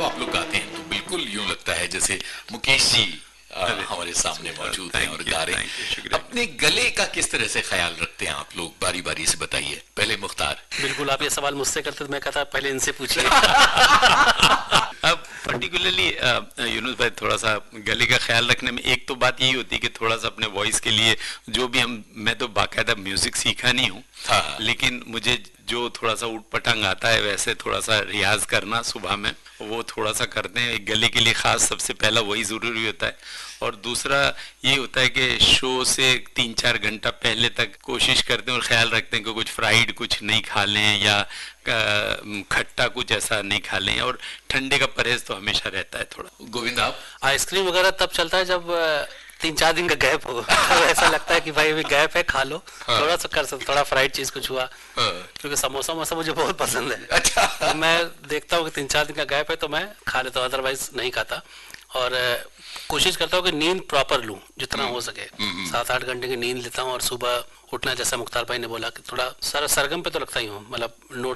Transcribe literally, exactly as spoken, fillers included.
आप लोग गाते हैं तो बिल्कुल यूं लगता है जैसे मुकेश जी आ, हमारे सामने मौजूद हैं और गा रहे हैं। अपने गले का किस तरह से ख्याल रखते हैं आप लोग, बारी बारी से बताइए। पहले मुख्तार। बिल्कुल, आप ये सवाल मुझसे करते तो मैं कहता पहले इनसे पूछिए। अब पर्टिकुलरली यूनुस भाई, थोड़ा सा गले का ख्याल रखने में एक तो बात यही होती है कि थोड़ा सा अपने वॉइस के लिए जो भी हम, मैं तो बाकायदा म्यूजिक सीखा नहीं हूँ, हाँ। लेकिन मुझे जो थोड़ा सा उठ पटांग आता है वैसे थोड़ा सा रियाज करना सुबह में, वो थोड़ा सा करते हैं। गले के लिए खास सबसे पहला वही ज़रूरी होता है। और दूसरा ये होता है कि शो से तीन चार घंटा पहले तक कोशिश करते हैं और ख्याल रखते हैं कि कुछ फ्राइड कुछ नहीं खा लें या खट्टा कुछ ऐसा नहीं खा लें, और ठंडे का परहेज तो हमेशा रहता है थोड़ा। गोविंद आप? आइसक्रीम वगैरह तब चलता है जब तीन चार दिन का गैप हो, तो ऐसा लगता है कि भाई अभी गैप है, खा लो। हाँ। थोड़ा सा कर सकते, थोड़ा फ्राइड चीज कुछ हुआ। हाँ। क्योंकि समोसा वमोसा मुझे बहुत पसंद है। अच्छा। तो मैं देखता हूँ कि तीन चार दिन का गैप है तो मैं खा लेता हूँ, अदरवाइज नहीं खाता। और कोशिश करता हूँ कि नींद प्रॉपर लूँ जितना हो सके। सात आठ घंटे की नींद लेता हूँ और सुबह उठना, जैसा मुख्तार भाई ने बोला कि थोड़ा सर सरगम पे तो लगता ही हूँ, मतलब नोट्स